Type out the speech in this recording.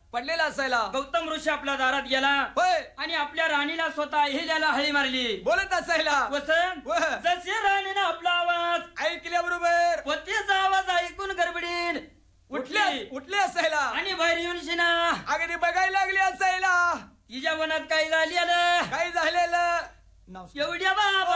पडलेला असायला गौतम ऋषी आपल्या दारात गेला होय आणि आपल्या राणीला स्वतः हिल्याला हळी मारली. बोलत असायला वसंत जसे राणीने आपला आवाज ऐकल्याबरोबर पतीचा आवाज ऐकून गडबडीन उठले असायला आणि बाहेर येऊन शिना अगदी बघायला लागली असायला तिच्या मनात काही झालेलं काय झालेलं एवढ्या बाबा